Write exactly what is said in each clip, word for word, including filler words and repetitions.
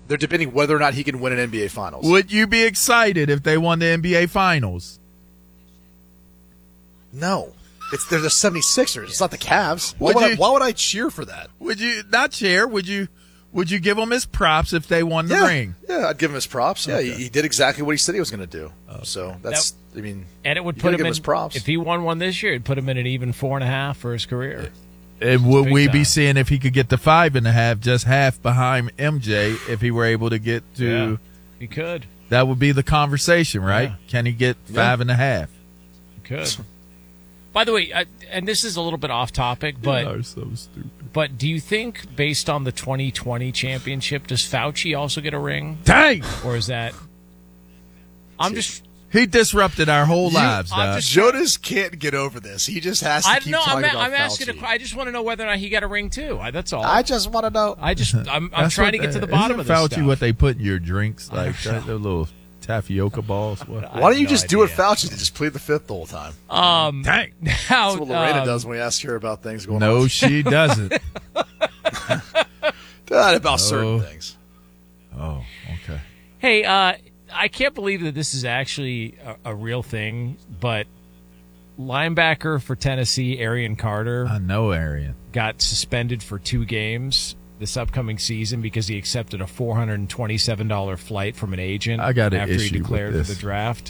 They're debating whether or not he can win an N B A Finals. Would you be excited if they won the N B A Finals? No. It's they're the seventy-sixers. It's not the Cavs. Why Would would, I, you- why would I cheer for that? Would you not cheer? Would you Would you give him his props if they won the yeah. ring? Yeah, I'd give him his props. Yeah, Okay. he, he did exactly what he said he was going to do. So that's, I mean, And it would you put gotta him give in his props. if he won one this year, it'd put him in an even four and a half for his career. And would Big we time. be seeing if he could get the five and a half, just half behind M J, if he were able to get to? Yeah. He could. That would be the conversation, right? Yeah. Can he get five and a half? He could. By the way, I, and this is a little bit off topic, but You are so stupid. but do you think, based on the twenty twenty championship, does Fauci also get a ring, Dang, or is that? I'm just. he disrupted our whole You- lives. I'm Dog. just- Jonas can't get over this. He just has to I keep no. talking I'm, about I'm asking. Fauci. A, I just want to know whether or not he got a ring too. I, that's all. I just want to know. I just. I'm, I'm That's trying what- to get to the isn't bottom of this Fauci stuff. what they put in your drinks, like that, the little tapioca balls. What? I Why don't have you no just do what idea. Fauci did? Just plead the fifth the whole time. Um, Dang. now, That's what Lorena um, does when we ask her about things going No, on. she doesn't. Not about Oh. certain things. Oh, okay. Hey, uh, I can't believe that this is actually a, a real thing, but linebacker for Tennessee, Arian Carter, I know, Arian. got suspended for two games this upcoming season because he accepted a four hundred twenty-seven dollars flight from an agent I got an after he issue with declared for this. the draft.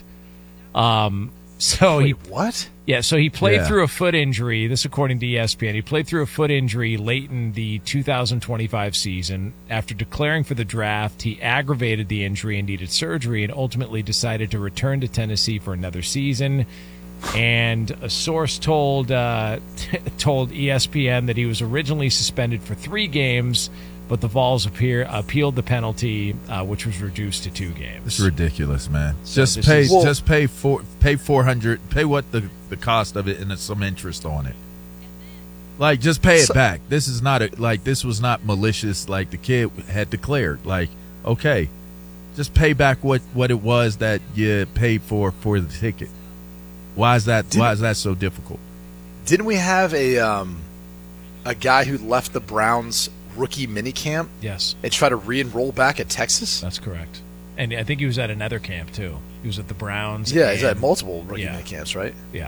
Um, so he Wait, what? Yeah, so he played Yeah. through a foot injury. This according to E S P N. He played through a foot injury late in the two thousand twenty-five season. After declaring for the draft, he aggravated the injury and needed surgery and ultimately decided to return to Tennessee for another season. And a source told uh, told E S P N that he was originally suspended for three games, but the Vols appear, appealed the penalty, uh, which was reduced to two games. It's ridiculous, man. So just this pay, is- Well- just pay four, pay four hundred, pay what the the cost of it, and some interest on it. Like, just pay it So- back. This is not a like this was not malicious. Like the kid had declared. Like, okay, just pay back what what it was that you paid for for the ticket. Why is that? Did- why is that so difficult? Didn't we have a um, a guy who left the Browns rookie minicamp Yes, and tried to re-enroll back at Texas? that's correct. And I think he was at another camp, too. He was at the Browns. Yeah, he's at and- multiple rookie yeah. minicamps, right? Yeah. I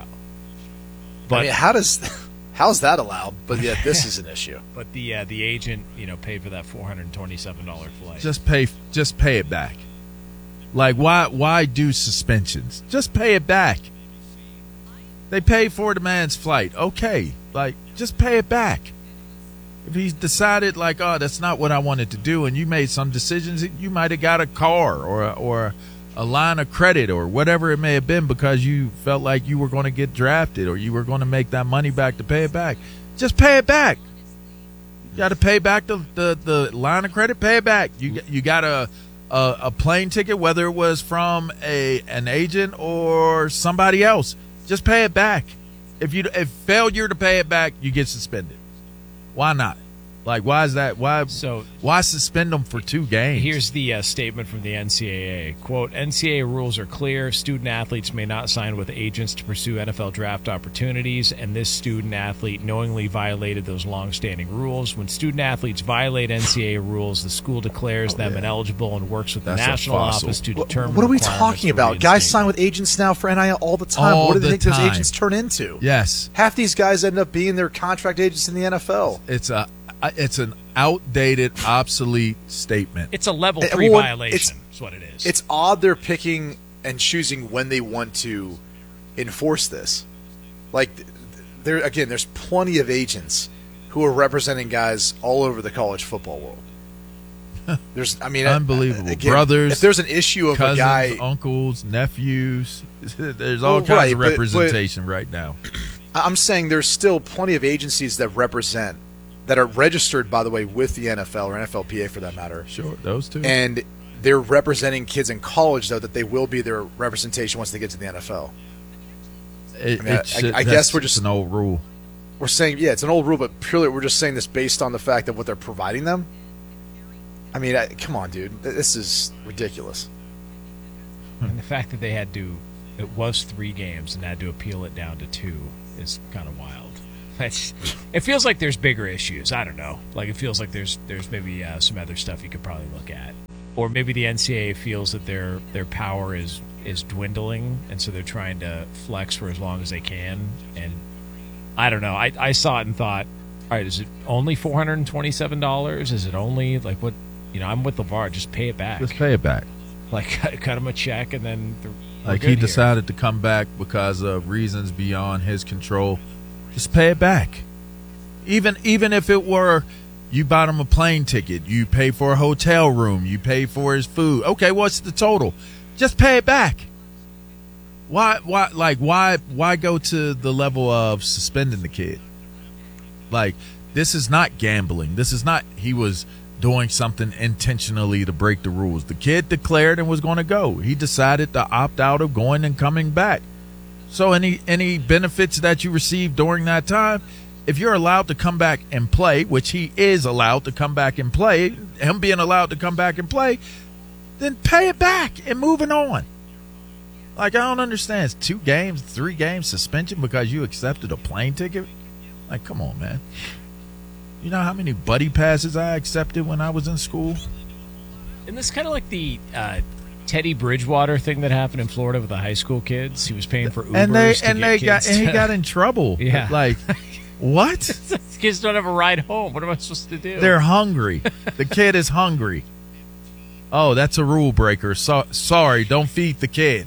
But mean, how does how's that allowed? But yet this is an issue. but the uh, the agent, you know, paid for that four hundred twenty-seven dollars flight. Just pay, just pay it back. Like, why why do suspensions? Just pay it back. They paid for the man's flight. Okay, like, just pay it back. If he's decided, like, oh, that's not what I wanted to do, and you made some decisions, you might have got a car or a, or a line of credit or whatever it may have been because you felt like you were going to get drafted or you were going to make that money back to pay it back. Just pay it back. You got to pay back the, the, the line of credit. Pay it back. You you got a, a a plane ticket, whether it was from a an agent or somebody else. Just pay it back. If you if failure to pay it back, you get suspended. Why not? Like, why is that? Why So why suspend them for two games? here's the uh, statement from the N C double A. Quote, N C double A rules are clear. Student athletes may not sign with agents to pursue N F L draft opportunities, and this student athlete knowingly violated those long-standing rules. When student athletes violate N C double A rules, the school declares them ineligible and works with the That's a national fossil. office to What, determine what are we requirements talking for about? Guys reinstatement. sign with agents now for N I L all the time. All what do they the think those time. agents turn into? Yes, Half these guys end up being their contract agents in the N F L. it's a it's an outdated, obsolete statement. It's a level Eh, three well, violation. it's- Is what it is. It's odd they're picking and choosing when they want to enforce this. Like, th- there again, there's plenty of agents who are representing guys all over the college football world. There's, I mean, Unbelievable. again, Brothers, If there's an issue of Cousins, a guy, uncles, nephews. There's all Well, kinds right, of but- but- representation right now. I'm saying there's still plenty of agencies that represent, that are registered, by the way, with the N F L or N F L P A for that matter. Sure, those two. And they're representing kids in college, though, that they will be their representation once they get to the N F L. It- I mean, I- it should- I that's guess we're just- an old rule. We're saying, yeah, it's an old rule, but purely we're just saying this based on the fact of what they're providing them. I mean, I, come on, dude. This is ridiculous. and the fact that they had to, it was three games and had to appeal it down to two is kind of wild. That's, it feels like there's bigger issues. I don't know. Like, it feels like there's there's maybe uh, some other stuff you could probably look at. or maybe the N C double A feels that their their power is is dwindling, and so they're trying to flex for as long as they can. And I don't know. I, I saw it and thought, all right, is it only four hundred twenty-seven dollars? Is it only, like, what, you know, I'm with LeVar, just pay it back. Just pay it back. Like, cut, cut him a check, and then like he decided here. to come back because of reasons beyond his control. Just pay it back. Even even if it were, you bought him a plane ticket, you pay for a hotel room, you pay for his food. Okay, what's the total? Just pay it back. Why why like why why go to the level of suspending the kid? Like, this is not gambling. This is not he was doing something intentionally to break the rules. The kid declared and was going to go. He decided to opt out of going and coming back. So any any benefits that you received during that time, if you're allowed to come back and play, which he is allowed to come back and play, him being allowed to come back and play, then pay it back and moving on. Like, I don't understand. It's two games, three games suspension because you accepted a plane ticket? Like, come on, man. You know how many buddy passes I accepted when I was in school? And this kind of like the uh, Teddy Bridgewater thing that happened in Florida with the high school kids. He was paying for Ubers and they, to and get they kids got, to... and he got in trouble. Yeah. Like, what? Kids don't have a ride home. What am I supposed to do? They're hungry. The kid is hungry. Oh, that's a rule breaker. So, sorry, don't feed the kid.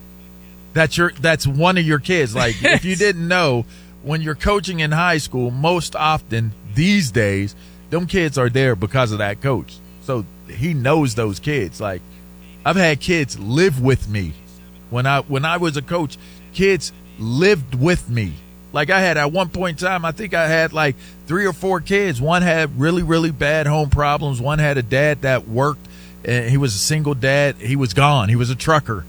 That's your. That's one of your kids. Like, if you didn't know, when you're coaching in high school, most often these days, them kids are there because of that coach. So he knows those kids. Like, I've had kids live with me. When I when I was a coach, kids lived with me. Like, I had at one point in time, I think I had like three or four kids. One had really, really bad home problems. One had a dad that worked, and he was a single dad. He was gone. He was a trucker.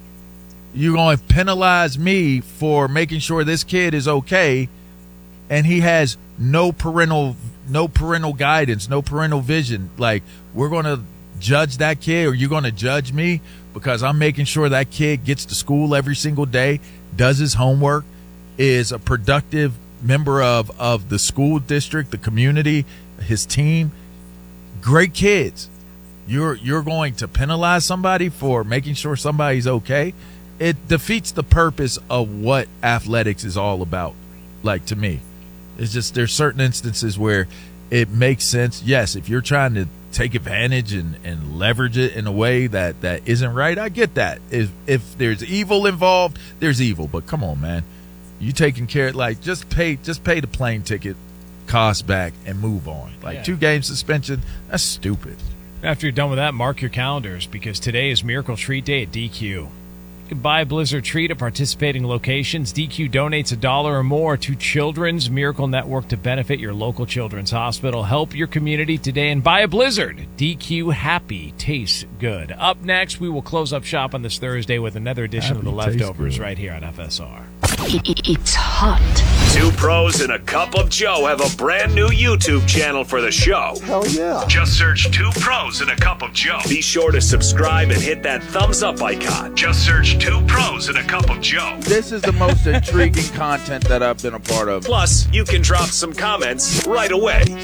You're going to penalize me for making sure this kid is okay, and he has no parental no parental guidance, no parental vision. Like, we're going to judge that kid, or you're going to judge me because I'm making sure that kid gets to school every single day, does his homework, is a productive member of, of the school district, the community, his team. Great kids. You're you're going to penalize somebody for making sure somebody's okay? It defeats the purpose of what athletics is all about, like, to me. It's just there's certain instances where it makes sense. Yes, if you're trying to take advantage and, and leverage it in a way that, that isn't right, I get that. If if there's evil involved, there's evil. But come on, man. You taking care of, like, just pay just pay the plane ticket cost back and move on. Like, yeah. Two game suspension, that's stupid. After you're done with that, mark your calendars, because today is Miracle Treat Day at D Q. You can buy a Blizzard treat at participating locations. D Q donates a dollar or more to Children's Miracle Network to benefit your local children's hospital. Help your community today and buy a Blizzard. D Q Happy Tastes Good. Up next, we will close up shop on this Thursday with another edition Happy of The Leftovers good. right here on F S R. It's hot. Two Pros and a Cup of Joe have a brand new YouTube channel for the show. Hell yeah. Just search Two Pros and a Cup of Joe. Be sure to subscribe and hit that thumbs up icon. Just search Two Pros and a Cup of Joe. This is the most intriguing content that I've been a part of. Plus, you can drop some comments right away.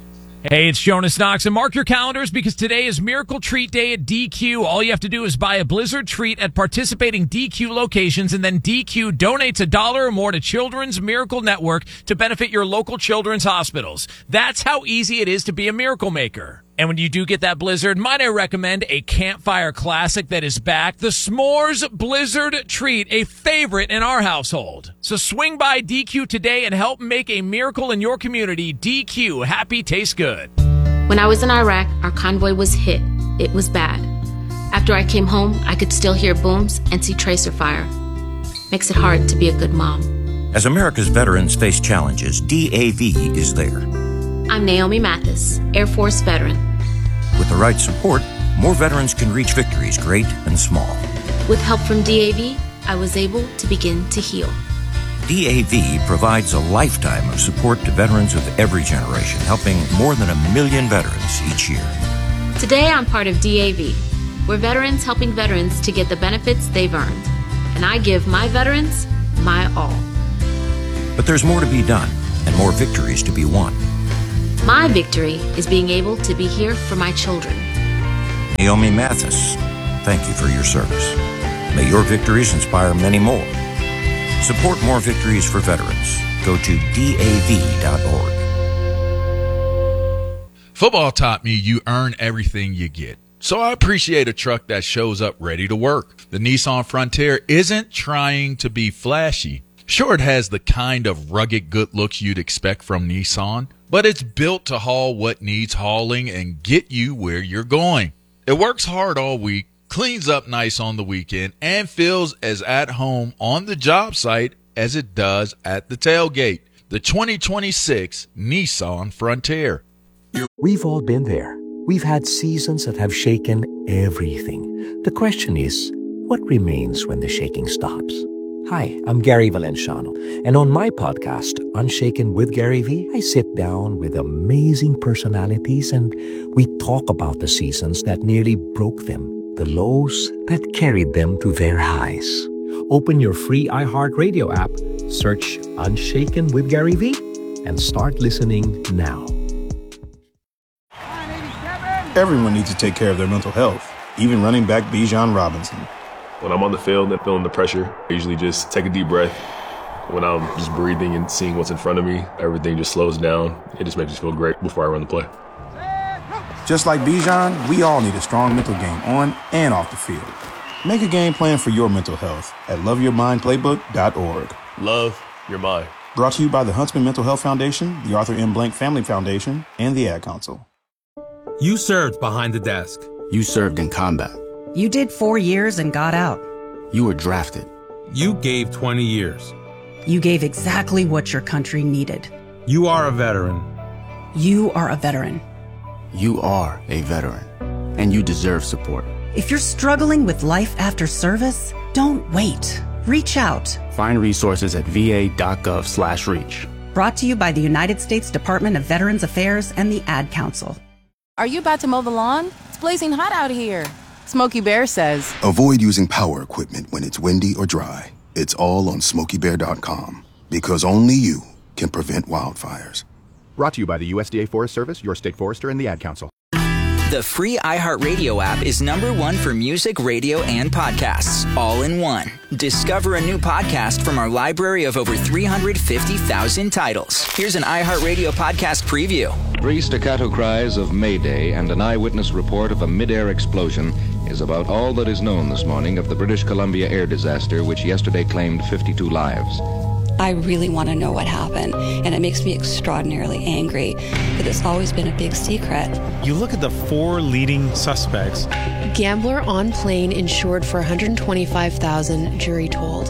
Hey, it's Jonas Knox, and mark your calendars because today is Miracle Treat Day at D Q. All you have to do is buy a Blizzard treat at participating D Q locations, and then D Q donates a dollar or more to Children's Miracle Network to benefit your local children's hospitals. That's how easy it is to be a miracle maker. And when you do get that Blizzard, might I recommend a campfire classic that is back, the S'mores Blizzard Treat, a favorite in our household. So swing by D Q today and help make a miracle in your community. D Q, happy tastes good. When I was in Iraq, our convoy was hit. It was bad. After I came home, I could still hear booms and see tracer fire. Makes it hard to be a good mom. As America's veterans face challenges, D A V is there. I'm Naomi Mathis, Air Force veteran. With the right support, more veterans can reach victories, great and small. With help from D A V, I was able to begin to heal. D A V provides a lifetime of support to veterans of every generation, helping more than a million veterans each year. Today, I'm part of D A V. We're veterans helping veterans to get the benefits they've earned. And I give my veterans my all. But there's more to be done and more victories to be won. My victory is being able to be here for my children. Naomi Naomi Mathis, thank you for your service. May your victories inspire many more. Support more victories for veterans. Go to D A V dot org. Football taught me you earn everything you get. So I appreciate a truck that shows up ready to work. The Nissan Frontier isn't trying to be flashy. Sure, it has the kind of rugged good looks you'd expect from Nissan, but it's built to haul what needs hauling and get you where you're going. It works hard all week, cleans up nice on the weekend, and feels as at home on the job site as it does at the tailgate. The twenty twenty-six Nissan Frontier. We've all been there. We've had seasons that have shaken everything. The question is, what remains when the shaking stops? Hi, I'm Gary Valenciano, and on my podcast, Unshaken with Gary V, I sit down with amazing personalities and we talk about the seasons that nearly broke them, the lows that carried them to their highs. Open your free iHeartRadio app, search Unshaken with Gary V, and start listening now. Everyone needs to take care of their mental health, even running back Bijan Robinson. When I'm on the field and feeling the pressure, I usually just take a deep breath. When I'm just breathing and seeing what's in front of me, everything just slows down. It just makes me feel great before I run the play. Just like Bijan, we all need a strong mental game on and off the field. Make a game plan for your mental health at love your mind playbook dot org. Love your mind. Brought to you by the Huntsman Mental Health Foundation, the Arthur M. Blank Family Foundation, and the Ad Council. You served behind the desk. You served in combat. You did four years and got out. You were drafted. You gave twenty years. You gave exactly what your country needed. You are a veteran. You are a veteran. You are a veteran, and you deserve support. If you're struggling with life after service, don't wait. Reach out. Find resources at V A dot gov slash reach. Brought to you by the United States Department of Veterans Affairs and the Ad Council. Are you about to mow the lawn? It's blazing hot out here. Smokey Bear says, avoid using power equipment when it's windy or dry. It's all on smokey bear dot com, because only you can prevent wildfires. Brought to you by the U S D A Forest Service, your state forester, and the Ad Council. The free iHeartRadio app is number one for music, radio, and podcasts, all in one. Discover a new podcast from our library of over three hundred fifty thousand titles. Here's an iHeartRadio podcast preview. Three staccato cries of Mayday and an eyewitness report of a mid-air explosion is about all that is known this morning of the British Columbia air disaster, which yesterday claimed fifty-two lives. I really want to know what happened, and it makes me extraordinarily angry that it's always been a big secret. You look at the four leading suspects. Gambler on plane insured for one hundred twenty-five thousand dollars, jury told.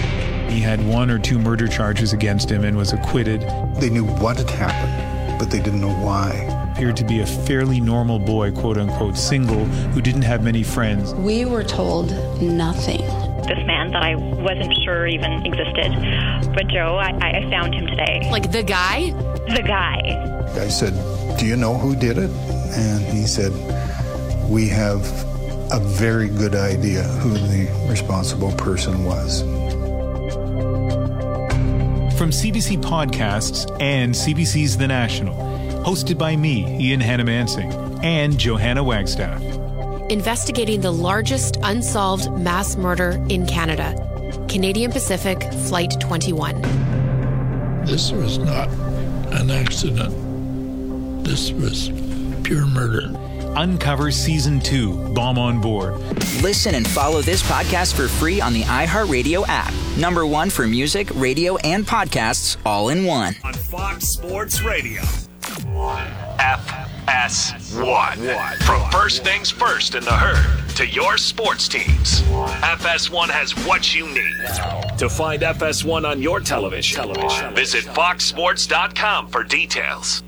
He had one or two murder charges against him and was acquitted. They knew what had happened, but they didn't know why. Appeared to be a fairly normal boy, quote unquote, single, who didn't have many friends. We were told nothing. This man that I wasn't sure even existed. But Joe, I, I found him today. Like the guy? The guy. I said, do you know who did it? And he said, we have a very good idea who the responsible person was. From C B C Podcasts and C B C's The National, hosted by me, Ian Hannamansing, and Johanna Wagstaff. Investigating the largest unsolved mass murder in Canada. Canadian Pacific Flight twenty-one. This was not an accident. This was pure murder. Uncover Season two, Bomb on Board. Listen and follow this podcast for free on the iHeartRadio app. Number one for music, radio, and podcasts, all in one. On Fox Sports Radio. F S one. From first things first in the herd to your sports teams, F S one has what you need. To find F S one on your television, television. Visit fox sports dot com for details.